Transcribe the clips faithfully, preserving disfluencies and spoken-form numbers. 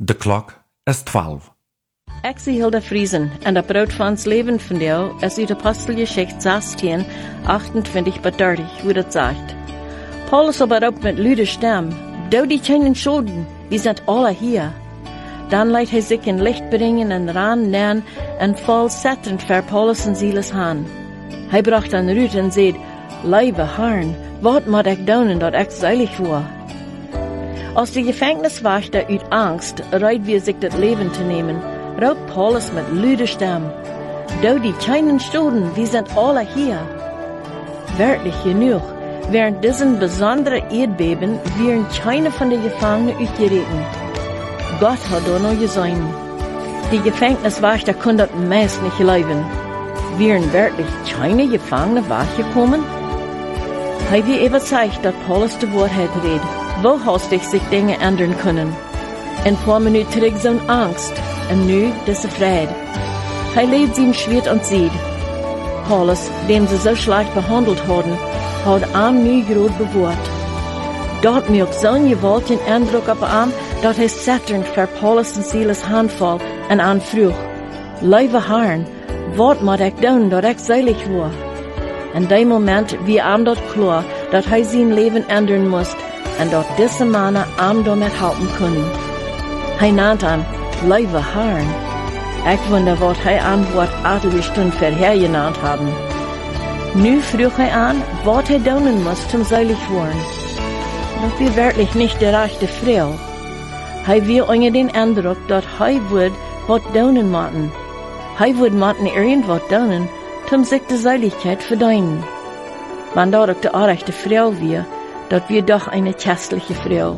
De klok is twaalf. Ik zie Hilda Friesen en dat brood van ons leven van jou is uit Apostelgeschichte zestien, achtentwintig bis dertig, wo dat sagt. Paulus aber op met luide stem, dou die kleinen Schulden, wir sind alle hier. Dann leidt hij zich in licht brengen en ran nähen en vol zetterend voor Paulus en Silas haan. Hij bracht aan Ruth en zei, Lieve Herrn, wat moet ik doen dat ik zeilig word? Als de gevangeniswachter uit angst reidt wir sich das Leben zu nehmen, raubt Paulus mit luide stem, dou die kleinen Schulden, wir sind alle hier. Wörtlich genug, während diesen besonderen Erdbeben wären keine von den Gefangenen ausgeritten. Gott hat da noch gesehen. Die Gefängniswächter konnten das meist nicht leiden. Wären wirklich keine Gefangene wachgekommen? Hij wie überzeugt, dass Paulus de Wahrheit redet. Wo hast dich sich Dinge ändern können? Ein paar Minuten trägt so eine Angst, und nu diese Freude. Hij lebt ihm schwert und sieht. Paulus, den sie so schlecht behandelt haben, hat am nu groot bewoord. Dort mir auch so einen gewaltigen Eindruck auf ihm, dass er zetternd für Paulus und Silas Handvoll und anfrug, Lieve Herrn, wat moet ik doen dat ik seilig word? In dem Moment wie ihm dort klar, dass er sein Leben ändern muss und dass diese Männer ihm damit helfen können. Er nannt ihn, Lieve Herrn. Ich wundere, was er Antwort etliche Stunden vorher genannt haben. Nu frug er an, was er tun muss zum seilig worden. Das ist wirklich nicht die rechte Frau. Er will unter den Eindruck, dass er wird was tun müssen. Er wird müssen irgendwas tun, um sich die Seiligkeit verdienen. Wenn dadurch die rechte Frau wir, dass wir doch eine kästliche Frau.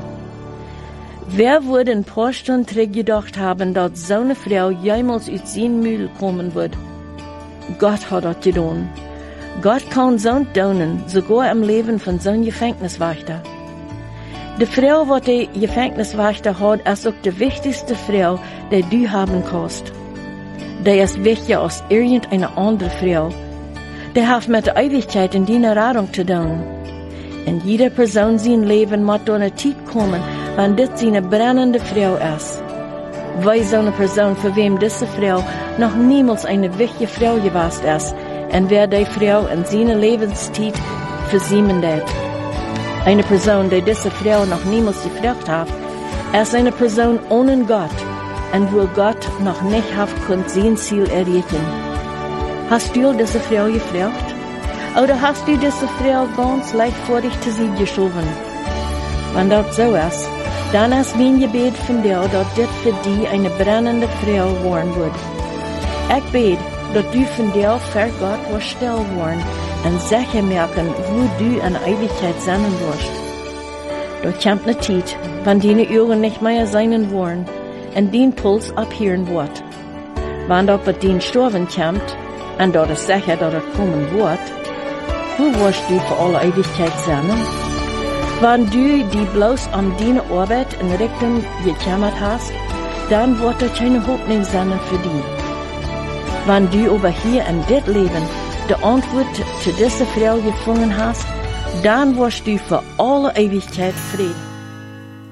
Wer würde ein paar Stunden zurück gedacht haben, dass so eine Frau jemals aus seinem Müll kommen wird? Gott hat das getan. Gott kann so tun, sogar im Leben von so einem Gefängniswächter. Die Frau, die der Gefängniswächter hat, ist auch die wichtigste Frau, die du haben kannst. Die ist wichtiger als irgendeine andere Frau. Die hat mit der Ewigkeit in deiner Erinnerung zu tun. In jeder Person sein Leben muss durch eine Zeit kommen, wenn das eine brennende Frau ist. Weil so eine Person, für wem diese Frau noch niemals eine wichtige Frau gewesen ist, und wer die Frau in seiner Lebenszeit versiemen wird. Eine Person, die diese Frau noch niemals gefragt hat, ist eine Person ohne Gott, und wo Gott noch nicht hat konnte sein Ziel erreichen. Hast du diese Frau gefragt? Oder hast du diese Frau ganz leicht vor dich zu sie geschoben? Wenn das so ist, dann ist mein Gebet von dir, dass das für dich eine brennende Frau werden wird. Ich bete, dass du von dir für Gott wirst still werden und sicher merken, wo du in Ewigkeit sein wirst. Dort kommt eine Zeit, wenn deine Augen nicht mehr sein wollen und dein Puls abhören wird. Wenn dort bei dein Sterben kommt, und dort ist sicher, dass es kommen wird, wo wirst du für alle Ewigkeit sein? Wenn du die bloß an deine Arbeit in Richtung gekümmert hast, dann wird es keine Hoffnung sein für dich. Wenn du aber hier in dit Leben die Antwort zu dieser Frau gefunden hast, dann wirst du für alle Ewigkeit Frieden